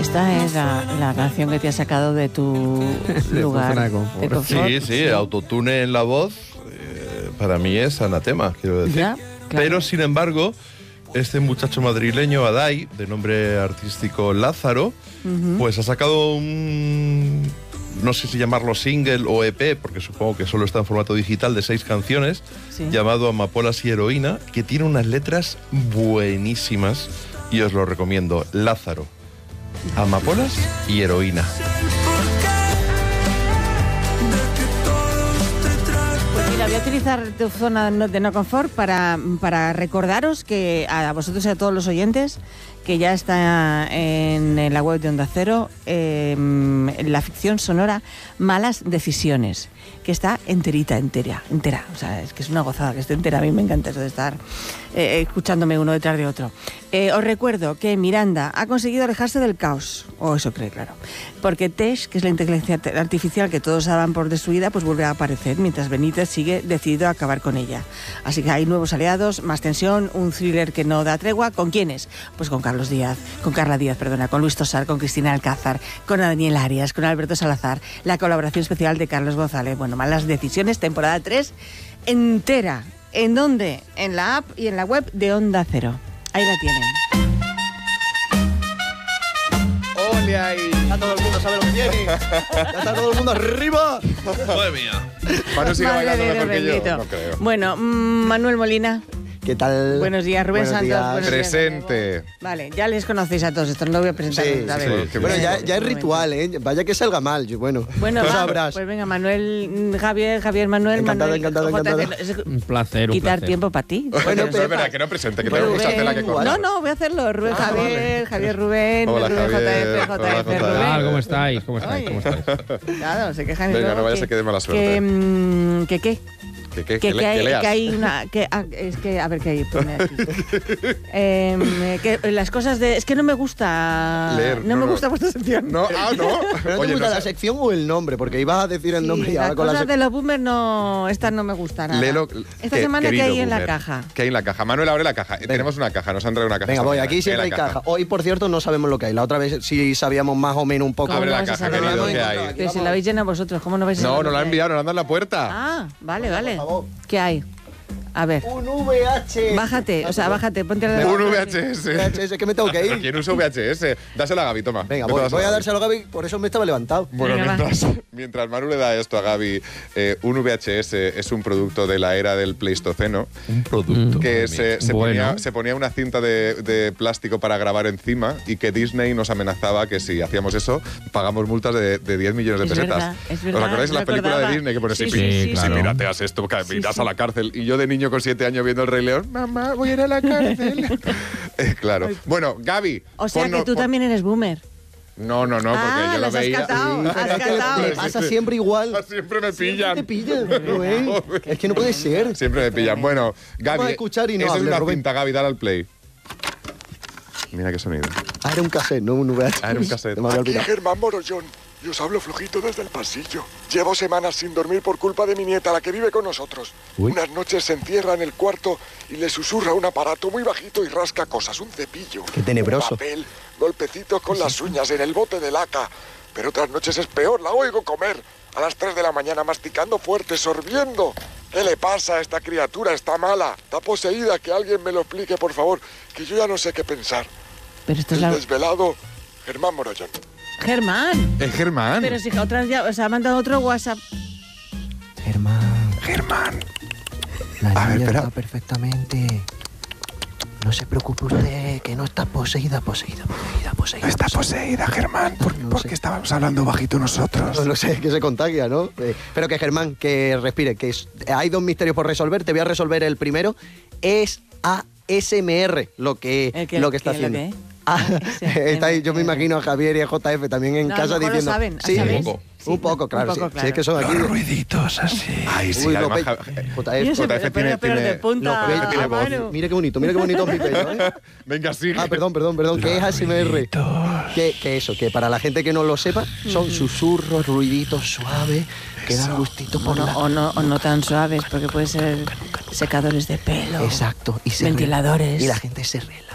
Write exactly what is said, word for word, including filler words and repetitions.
Esta es la, la canción que te ha sacado de tu lugar de confort. de confort. Sí, sí, autotune en la voz, eh, para mí es anatema, quiero decir. Ya, claro. Pero, sin embargo, este muchacho madrileño, Adai, de nombre artístico Lázaro, uh-huh. pues ha sacado un, no sé si llamarlo single o E P, porque supongo que solo está en formato digital, de seis canciones, sí. llamado Amapolas y Heroína, que tiene unas letras buenísimas y os lo recomiendo. Lázaro, Amapolas y Heroína. Pues mira, voy a utilizar tu zona de no confort para, para recordaros que a vosotros y a todos los oyentes que ya está en, en la web de Onda Cero eh, la ficción sonora Malas Decisiones, que está enterita, entera, entera. O sea, es que es una gozada que esté entera. A mí me encanta eso de estar eh, escuchándome uno detrás de otro. Eh, os recuerdo que Miranda ha conseguido alejarse del caos, o eso cree, claro. Porque Tesh, que es la inteligencia artificial que todos daban por destruida, pues vuelve a aparecer, mientras Benítez sigue decidido a acabar con ella. Así que hay nuevos aliados, más tensión, un thriller que no da tregua. ¿Con quiénes? Pues con Carlos Díaz, con Carla Díaz, perdona, con Luis Tosar, con Cristina Alcázar, con Daniel Arias, con Alberto Salazar, la colaboración especial de Carlos González. Bueno, Malas Decisiones, temporada tres, entera. ¿En dónde? En la app y en la web de Onda Cero. Ahí la tienen. ¡Ole ahí! Ya todo el mundo sabe lo que tiene. Ya está todo el mundo arriba. ¡Madre mía! Manu sigue bailando mejor que yo. No creo. Bueno, Manuel Molina. ¿Qué tal? Buenos días, Rubén Buenos Santos. días. Buenos Presente. Días, vale, ya les conocéis a todos, esto no lo voy a presentar. Sí, otra sí, vez. sí. Bueno, ya, ya es ritual, ¿eh? Vaya que salga mal. Yo, bueno, bueno tú va, sabrás. Pues venga, Manuel, Javier, Javier, Manuel, encantado, Manuel. encantado, encantado. Es un placer, un quitar placer. tiempo para ti. Bueno, pero espera, que no presente, que tengo mucha tela que cortar. No, no, voy a hacerlo. Rubén, Ah, Javier, vale. Javier, Rubén, Hola, Rubén, Javier. J F, J F, Hola, Rubén. J F. ¿Cómo estáis? ¿Cómo estáis? ¿Cómo estáis? Claro, se quejan y Venga, todo. no vayas que, a que dé mala suerte. Que, mm, que qué. ¿Qué, qué, Que, que, que, hay, que leas. que hay una... Que, ah, es que, a ver, ¿qué hay? Pone aquí. eh, que las cosas de... Es que no me gusta... Leer, no, no, me no. gusta vuestra sección. No, ah, no. ¿Pero no Oye, te gusta no la sé. sección o el nombre? Porque ibas a decir el Sí, nombre y ahora las con la cosas sección. de los boomers no... Estas no me gustan nada. Léelo, Esta que- semana, ¿qué querido hay en la boomer. caja? ¿Qué hay en la caja? Manuel, abre la caja. Eh, Tenemos una caja, nos han traído una caja. Venga, esta voy, mañana. aquí siempre hay la caja. Hoy, por cierto, no sabemos lo que hay. La otra vez sí sabíamos más o menos un poco. ¿Cómo Abre no la vais a caja, saber? querido, ¿qué Vamos, hay? aquí Pero si vamos. la habéis llenado vosotros, ¿cómo no vais a No, saber nos lo la han que hay? enviado, nos han dado la puerta. Ah, vale, vale. Por favor. ¿Qué hay? A ver, Un V H. bájate, o sea, bájate, ponte la... Un V H S. V H S, que me tengo que ir. ¿Quién usa V H S? Dáselo a Gaby, toma. Venga, Vete voy, dáselo voy a Gaby. dárselo a Gaby, por eso me estaba levantado. Bueno, Venga, va. mientras, mientras Manu le da esto a Gaby, eh, un V H S es un producto de la era del Pleistoceno. Un producto. Que se, se, Bueno. ponía, se ponía una cinta de, de plástico para grabar encima y que Disney nos amenazaba que si hacíamos eso, pagamos multas de, de diez millones de Es pesetas. verdad, es verdad, ¿Os acordáis de la no película recordaba. de Disney que pone Sí, si, sí, si- sí, si claro. pirateas esto, que Sí, irás sí. a la cárcel? Y yo de niño con siete años viendo El Rey León, mamá, voy a ir a la cárcel. Eh, claro. Bueno, Gaby. O sea, ponno- que tú pon- también eres boomer. No, no, no, porque Ah, yo lo las has veía. catado, Sí, has pero es que catado. me pasa siempre igual. Siempre me Siempre pillan. te pillan, Rubén. Es que no puede ser. Siempre me pillan. Bueno, Gaby. Vamos a escuchar y no esa es hable, una Rubén. cinta, Gaby, dale al play. Mira qué sonido. Ah, era un cassette, no un V H S. Ah, era un cassette. Se me había Aquí olvidado. Germán Morollón y os hablo flojito desde el pasillo. Llevo semanas sin dormir por culpa de mi nieta, la que vive con nosotros. Uy. Unas noches se encierra en el cuarto y le susurra un aparato muy bajito y rasca cosas, un cepillo. Qué tenebroso. Un papel, golpecitos con las uñas en el bote de laca. Pero otras noches es peor, la oigo comer. A las tres de la mañana masticando fuerte, sorbiendo. ¿Qué le pasa a esta criatura? Está mala, está poseída. Que alguien me lo explique, por favor, que yo ya no sé qué pensar. Pero esto es El la... desvelado Germán Morollón. Germán. Es Germán. Pero si otra vez ya... O sea, ha mandado otro WhatsApp. Germán, Germán. la A ver, niña espera. está perfectamente. No se preocupe usted, que no está poseída, poseída, poseída, poseída. Está poseída, Germán. ¿Por, No por sé. qué estábamos hablando bajito nosotros? No lo sé, que se contagia, ¿no? Eh, pero que Germán, que respire, que es- hay dos misterios por resolver. Te voy a resolver el primero. Es A S M R lo que, ¿El qué- lo que está qué- lo haciendo. qué? Ah, A S M R. está ahí, yo me imagino a Javier y a J F también en No, a lo casa mejor lo diciendo. saben, sí, ¿sabes? un poco, Sí, un poco, un claro. poco, sí. claro. Sí, es que son aquí. ruiditos así. Ay, sí, Uy, además, lo Ja- pe- Yo J sé, F. J F pero, tiene- pero de tiene- punta no, pero tiene a voz. mano. Mira qué bonito, mira qué bonito mi pelo, ¿eh? Venga, sigue. Ah, perdón, perdón, perdón, que es A S M R. Que, que eso, que para la gente que no lo sepa, son susurros, ruiditos suaves, que dan gustito O por no, la... o, no, o no tan suaves, porque puede ser secadores de pelo. Exacto. Y se Ventiladores. Y la gente se relaja.